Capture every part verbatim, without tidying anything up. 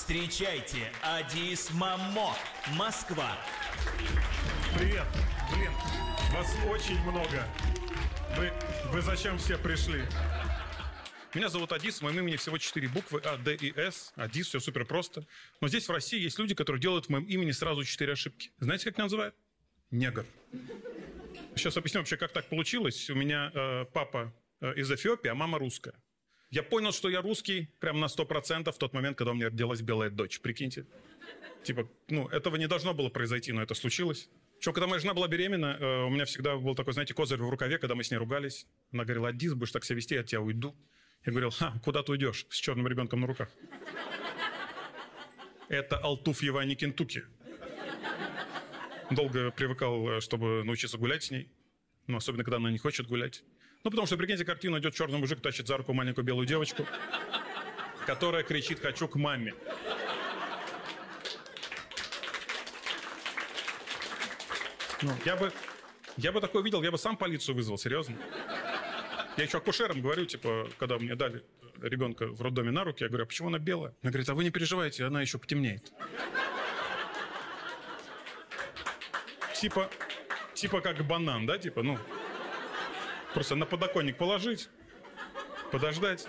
Встречайте, Адис Мамо, Москва. Привет. Блин, вас очень много. Вы, вы зачем все пришли? Меня зовут Адис, в моем имени всего четыре буквы: А, Д и С. Адис, все супер просто. Но здесь, в России, есть люди, которые делают в моем имени сразу четыре ошибки. Знаете, как меня называют? Негр. Сейчас объясню вообще, как так получилось. У меня э, папа э, из Эфиопии, а мама русская. Я понял, что я русский прям на сто процентов в тот момент, когда у меня родилась белая дочь. Прикиньте. Типа, ну, этого не должно было произойти, но это случилось. Что, когда моя жена была беременна, э, у меня всегда был такой, знаете, козырь в рукаве, когда мы с ней ругались. Она говорила: Адис, будешь так себя вести, я от тебя уйду. Я говорил: ха, куда ты уйдешь с черным ребенком на руках? Это Алтуфьева, а не Кентукки. Долго привыкал, чтобы научиться гулять с ней. Ну, особенно, когда она не хочет гулять. Ну, потому что, прикиньте, картину: идет черный мужик, тащит за руку маленькую белую девочку, которая кричит: хочу к маме. Ну, я бы, я бы такое видел, я бы сам полицию вызвал, серьезно. Я еще акушерам говорю, типа, когда мне дали ребенка в роддоме на руки, я говорю: а почему она белая? Она говорит: а вы не переживайте, она еще потемнеет. Типа, типа как банан, да, типа, ну, просто на подоконник положить, подождать.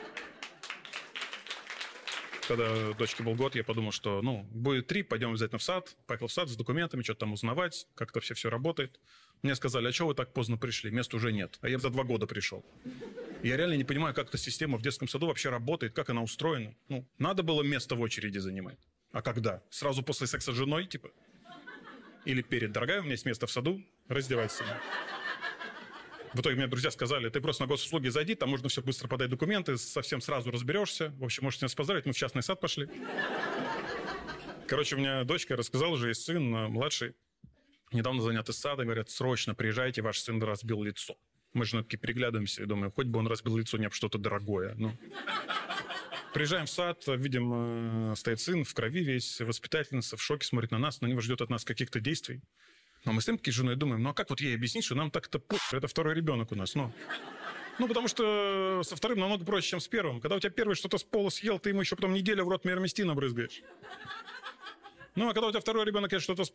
Когда дочке был год, я подумал, что, ну, будет три, пойдем обязательно в сад. Поехал в сад с документами, что-то там узнавать, как это все все работает. Мне сказали: а что вы так поздно пришли? Места уже нет. А я за два года пришел. Я реально не понимаю, как эта система в детском саду вообще работает, как она устроена. Ну, надо было место в очереди занимать. А когда? Сразу после секса с женой, типа? Или перед? Дорогая, у меня есть место в саду, раздевайся. В итоге мне друзья сказали: ты просто на госуслуги зайди, там можно все быстро подать документы, совсем сразу разберешься. В общем, можете нас поздравить, мы в частный сад пошли. Короче, у меня дочка рассказала, уже есть сын младший, недавно занят из сада, говорят: срочно приезжайте, ваш сын разбил лицо. Мы же такие переглядываемся и думаем: хоть бы он разбил лицо не об что-то дорогое. Ну. Приезжаем в сад, видим, стоит сын в крови весь, воспитательница в шоке смотрит на нас, на него ждет от нас каких-то действий. Но мы стоим такие с женой и думаем: ну а как вот ей объяснить, что нам так-то похуй, это второй ребенок у нас, ну. Ну, потому что со вторым намного проще, чем с первым. Когда у тебя первый что-то с пола съел, ты ему еще потом неделю в рот мироместином брызгаешь. Ну, а когда у тебя второй ребенок, я что-то с